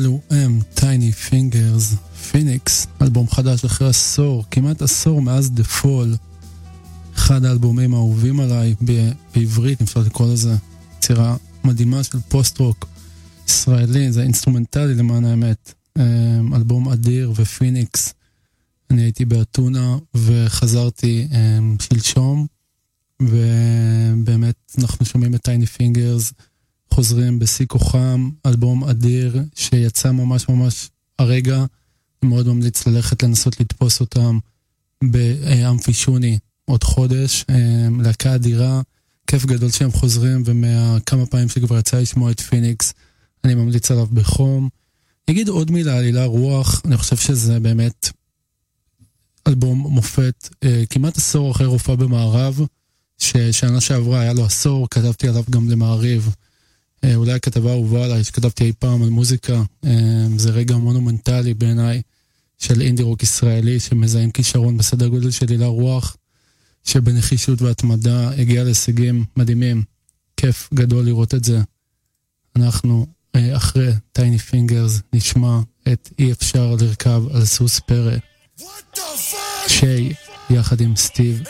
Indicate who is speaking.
Speaker 1: אלו הם טייני פינגרס, פיניקס, אלבום חדש אחרי עשור, כמעט עשור מאז The Fall, אחד האלבומים האהובים עליי בעברית, אפשר לקרוא לזה, יצירה מדהימה של פוסט-רוק ישראלי, זה אינסטרומנטלי למען האמת, אלבום אדיר ופיניקס. אני הייתי באתונה וחזרתי שלשום, ובאמת אנחנו שומעים את טייני פינגרס, חוזרים בשיא כוחם, אלבום אדיר שיצא ממש ממש הרגע, מאוד ממליץ ללכת לנסות לתפוס אותם באמפי שוני עוד חודש, להקה אדירה, כיף גדול שהם חוזרים, ומהכמה פעמים שכבר יצא לשמוע את פיניקס, אני ממליץ עליו בחום. אגיד עוד מילה על הילה רוח, אני חושב שזה באמת אלבום מופת, כמעט עשור אחרי רופאה במערב, ששנה שעברה היה לו עשור, כתבתי עליו גם למעריב, אולי הכתבה האהובה עליי, שכתבתי אי פעם על מוזיקה, זה רגע מונומנטלי בעיניי, של אינדי רוק ישראלי, שמזהים כישרון בסדר גודל של הילה רוח, שבנחישות והתמדה הגיע להישגים מדהימים, כיף גדול לראות את זה. אנחנו אחרי טייני פינגרס נשמע את אי אפשר לרכב על סוס פרא, שי יחד עם סטיב